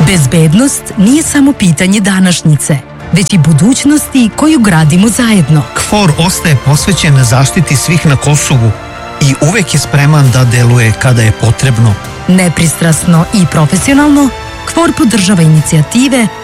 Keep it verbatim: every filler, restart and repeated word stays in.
Bezbednost nije samo pitanje današnjice, već i budućnosti koju gradimo zajedno. KFOR ostaje posvećen zaštiti svih na Kosovu i uvek je spreman da deluje kada je potrebno. Nepristrasno i profesionalno, KFOR podržava inicijative